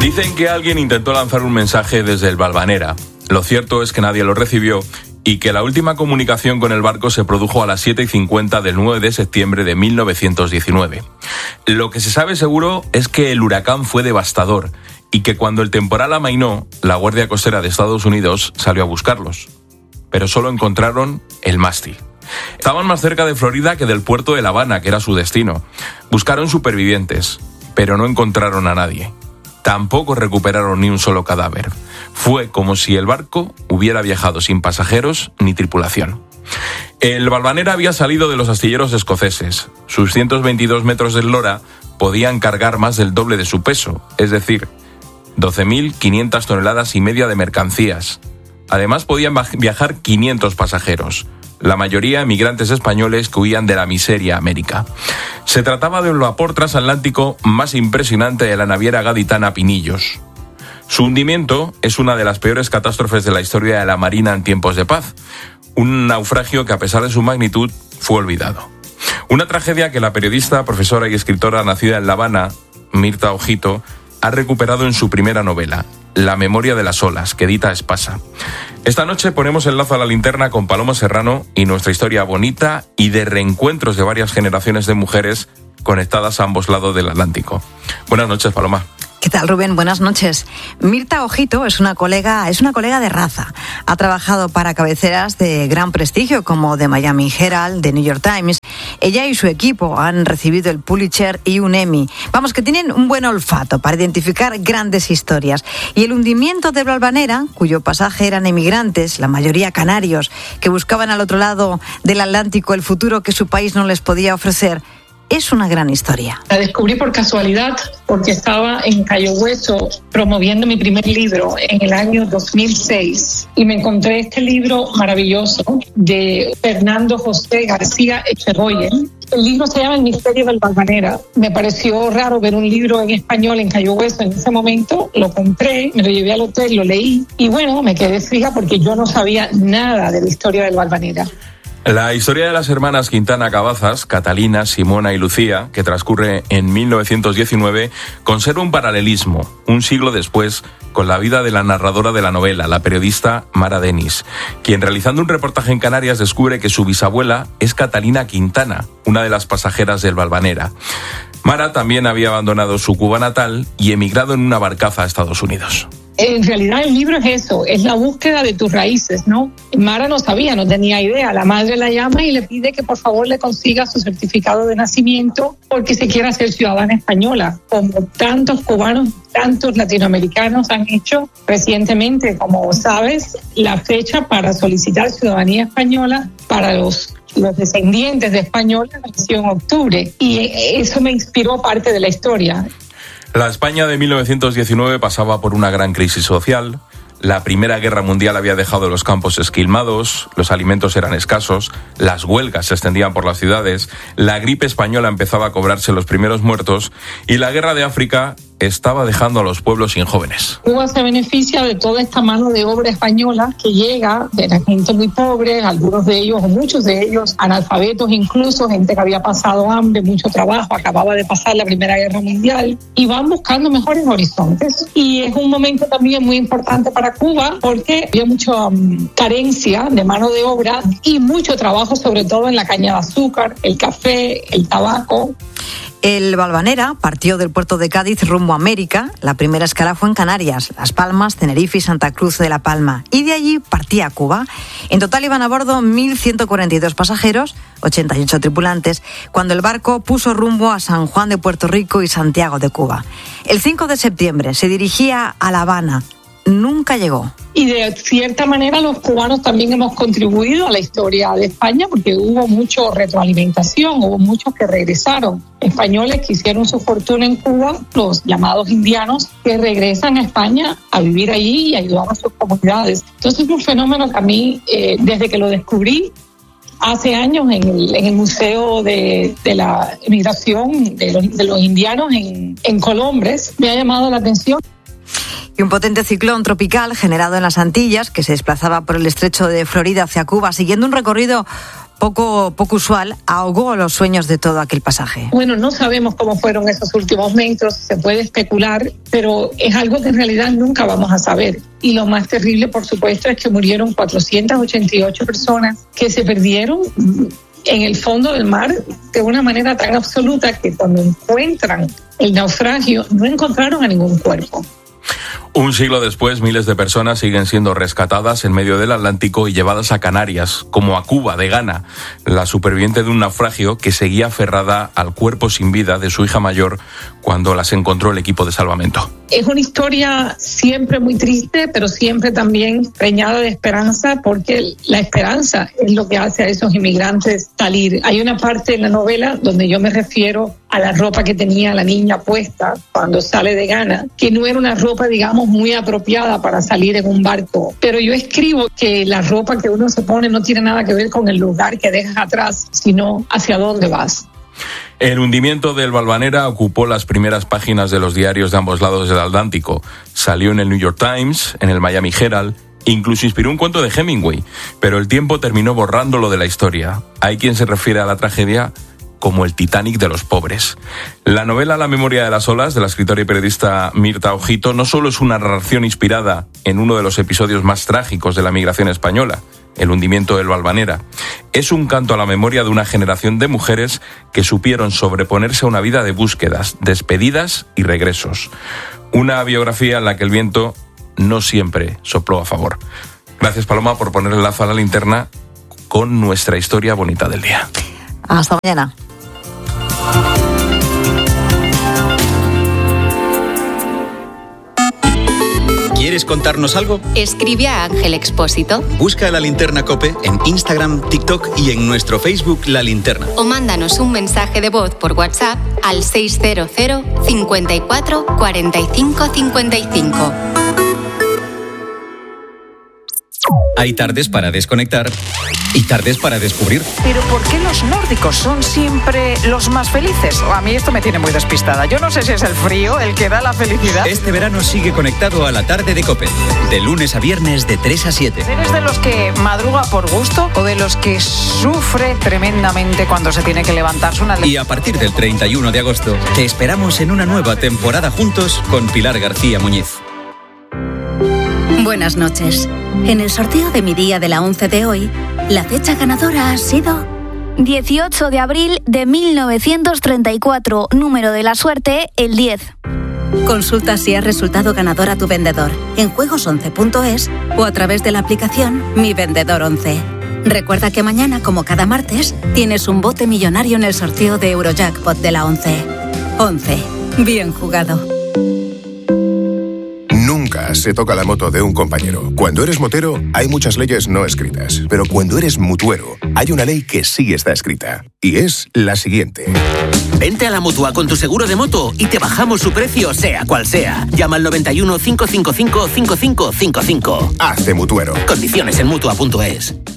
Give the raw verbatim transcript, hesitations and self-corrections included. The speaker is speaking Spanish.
Dicen que alguien intentó lanzar un mensaje desde el Valvanera. Lo cierto es que nadie lo recibió y que la última comunicación con el barco se produjo a las siete y cincuenta del nueve de septiembre de mil novecientos diecinueve. Lo que se sabe seguro es que el huracán fue devastador y que cuando el temporal amainó, la Guardia Costera de Estados Unidos salió a buscarlos. Pero solo encontraron el mástil. Estaban más cerca de Florida que del puerto de La Habana, que era su destino. Buscaron supervivientes, pero no encontraron a nadie. Tampoco recuperaron ni un solo cadáver. Fue como si el barco hubiera viajado sin pasajeros ni tripulación. El Valvanera había salido de los astilleros escoceses. Sus ciento veintidós metros de eslora podían cargar más del doble de su peso, es decir, doce mil quinientas toneladas y media de mercancías. Además podían viajar quinientos pasajeros, la mayoría emigrantes españoles que huían de la miseria a América. Se trataba del vapor transatlántico más impresionante de la naviera gaditana Pinillos. Su hundimiento es una de las peores catástrofes de la historia de la Marina en tiempos de paz, un naufragio que a pesar de su magnitud fue olvidado. Una tragedia que la periodista, profesora y escritora nacida en La Habana, Mirta Ojito, ha recuperado en su primera novela, La memoria de las olas, que edita Espasa. Esta noche ponemos el lazo a la linterna con Paloma Serrano y nuestra historia bonita y de reencuentros de varias generaciones de mujeres conectadas a ambos lados del Atlántico. Buenas noches, Paloma. ¿Qué tal, Rubén? Buenas noches. Mirta Ojito es una colega, es una colega de raza. Ha trabajado para cabeceras de gran prestigio como The Miami Herald, The New York Times. Ella y su equipo han recibido el Pulitzer y un Emmy. Vamos, que tienen un buen olfato para identificar grandes historias. Y el hundimiento de Valvanera, cuyo pasaje eran emigrantes, la mayoría canarios, que buscaban al otro lado del Atlántico el futuro que su país no les podía ofrecer, es una gran historia. La descubrí por casualidad porque estaba en Cayo Hueso promoviendo mi primer libro en el año dos mil seis y me encontré este libro maravilloso de Fernando José García Echegoyen. El libro se llama El misterio del Valvanera. Me pareció raro ver un libro en español en Cayo Hueso en ese momento. Lo compré, me lo llevé al hotel, lo leí y bueno, me quedé fija porque yo no sabía nada de la historia del Valvanera. La historia de las hermanas Quintana Cabazas, Catalina, Simona y Lucía, que transcurre en mil novecientos diecinueve, conserva un paralelismo, un siglo después, con la vida de la narradora de la novela, la periodista Mara Denis, quien realizando un reportaje en Canarias descubre que su bisabuela es Catalina Quintana, una de las pasajeras del Valvanera. Mara también había abandonado su Cuba natal y emigrado en una barcaza a Estados Unidos. En realidad el libro es eso, es la búsqueda de tus raíces, ¿no? Mara no sabía, no tenía idea. La madre la llama y le pide que por favor le consiga su certificado de nacimiento porque se quiere hacer ciudadana española, como tantos cubanos, tantos latinoamericanos han hecho recientemente. Como sabes, la fecha para solicitar ciudadanía española para los los descendientes de españoles nació en octubre y eso me inspiró parte de la historia. La España de mil novecientos diecinueve pasaba por una gran crisis social. La Primera Guerra Mundial había dejado los campos esquilmados, los alimentos eran escasos, las huelgas se extendían por las ciudades, la gripe española empezaba a cobrarse los primeros muertos y la guerra de África estaba dejando a los pueblos sin jóvenes. Cuba se beneficia de toda esta mano de obra española que llega de la gente muy pobre, algunos de ellos o muchos de ellos analfabetos, incluso gente que había pasado hambre, mucho trabajo, acababa de pasar la Primera Guerra Mundial y van buscando mejores horizontes. Y es un momento también muy importante para Cuba porque había mucha um, carencia de mano de obra y mucho trabajo, sobre todo en la caña de azúcar, el café, el tabaco. El Valvanera partió del puerto de Cádiz rumbo a América. La primera escala fue en Canarias, Las Palmas, Tenerife y Santa Cruz de la Palma. Y de allí partía a Cuba. En total iban a bordo mil ciento cuarenta y dos pasajeros, ochenta y ocho tripulantes, cuando el barco puso rumbo a San Juan de Puerto Rico y Santiago de Cuba. El cinco de septiembre se dirigía a La Habana. Nunca llegó. Y de cierta manera los cubanos también hemos contribuido a la historia de España porque hubo mucha retroalimentación, hubo muchos que regresaron. Españoles que hicieron su fortuna en Cuba, los llamados indianos, que regresan a España a vivir allí y ayudar a sus comunidades. Entonces es un fenómeno que a mí, eh, desde que lo descubrí, hace años en el, en el Museo de, de la Emigración de los, de los Indianos en, en Colombres, me ha llamado la atención. Y un potente ciclón tropical generado en las Antillas, que se desplazaba por el estrecho de Florida hacia Cuba, siguiendo un recorrido poco, poco usual, ahogó los sueños de todo aquel pasaje. Bueno, no sabemos cómo fueron esos últimos metros, se puede especular, pero es algo que en realidad nunca vamos a saber. Y lo más terrible, por supuesto, es que murieron cuatrocientas ochenta y ocho personas que se perdieron en el fondo del mar de una manera tan absoluta que cuando encuentran el naufragio no encontraron a ningún cuerpo. Un siglo después, miles de personas siguen siendo rescatadas en medio del Atlántico y llevadas a Canarias, como a Cuba, de Ghana, la superviviente de un naufragio que seguía aferrada al cuerpo sin vida de su hija mayor cuando las encontró el equipo de salvamento. Es una historia siempre muy triste, pero siempre también preñada de esperanza, porque la esperanza es lo que hace a esos inmigrantes salir. Hay una parte en la novela donde yo me refiero a la ropa que tenía la niña puesta cuando sale de Ghana, que no era una ropa, digamos, muy apropiada para salir en un barco. Pero yo escribo que la ropa que uno se pone no tiene nada que ver con el lugar que dejas atrás, sino hacia dónde vas. El hundimiento del Valvanera ocupó las primeras páginas de los diarios de ambos lados del Atlántico. Salió en el New York Times, en el Miami Herald, incluso inspiró un cuento de Hemingway, pero el tiempo terminó borrándolo de la historia. Hay quien se refiere a la tragedia como el Titanic de los pobres. La novela La memoria de las olas, de la escritora y periodista Mirta Ojito, no solo es una narración inspirada en uno de los episodios más trágicos de la migración española, el hundimiento del Valvanera. Es un canto a la memoria de una generación de mujeres que supieron sobreponerse a una vida de búsquedas, despedidas y regresos. Una biografía en la que el viento no siempre sopló a favor. Gracias, Paloma, por poner el lazo a la linterna con nuestra historia bonita del día. Hasta mañana. ¿Quieres contarnos algo? Escribe a Ángel Expósito. Busca La Linterna COPE en Instagram, TikTok y en nuestro Facebook La Linterna. O mándanos un mensaje de voz por WhatsApp al seis cero cero, cinco cuatro, cuatro cinco cinco cinco. Hay tardes para desconectar y tardes para descubrir. Pero ¿por qué los nórdicos son siempre los más felices? A mí esto me tiene muy despistada. Yo no sé si es el frío el que da la felicidad. Este verano sigue conectado a la tarde de COPE, de lunes a viernes de tres a siete. ¿Eres de los que madruga por gusto o de los que sufre tremendamente cuando se tiene que levantarse una... Y a partir del treinta y uno de agosto te esperamos en una nueva temporada juntos con Pilar García Muñiz. Buenas noches. En el sorteo de mi día de la once de hoy, la fecha ganadora ha sido dieciocho de abril de mil novecientos treinta y cuatro, número de la suerte, el diez. Consulta si has resultado ganador a tu vendedor en juegos once punto es o a través de la aplicación Mi Vendedor once. Recuerda que mañana, como cada martes, tienes un bote millonario en el sorteo de Eurojackpot de la once. once. Bien jugado. Nunca se toca la moto de un compañero. Cuando eres motero, hay muchas leyes no escritas. Pero cuando eres mutuero, hay una ley que sí está escrita. Y es la siguiente. Vente a la Mutua con tu seguro de moto y te bajamos su precio, sea cual sea. Llama al noventa y uno, cinco cinco cinco, cinco cinco cinco cinco. Hazte mutuero. Condiciones en Mutua punto es.